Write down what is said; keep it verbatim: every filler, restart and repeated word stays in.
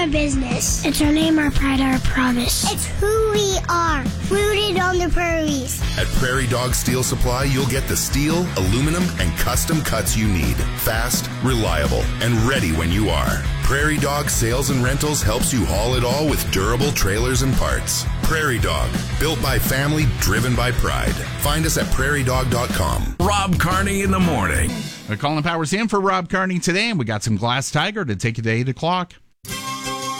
our business. It's our name, our pride, our promise. It's who we are, rooted on the prairies. At Prairie Dog Steel Supply, you'll get the steel, aluminum, and custom cuts you need. Fast, reliable, and ready when you are. Prairie Dog Sales and Rentals helps you haul it all with durable trailers and parts. Prairie Dog, built by family, driven by pride. Find us at prairie dog dot com. Rob Carney in the morning. We're calling Powers in for Rob Carney today, and we got some Glass Tiger to take you to eight o'clock.